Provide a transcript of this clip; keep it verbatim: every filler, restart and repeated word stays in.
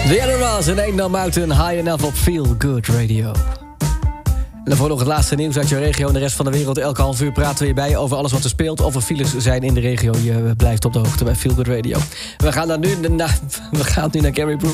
The Animals en Ain't No Mountain High Enough op Feel Good Radio. En daarvoor nog het laatste nieuws uit je regio en de rest van de wereld. Elke half uur praten we hierbij over alles wat er speelt. Of er files zijn in de regio. Je blijft op de hoogte bij Feel Good Radio. We gaan, dan nu, na, we gaan nu naar Gary Brooks.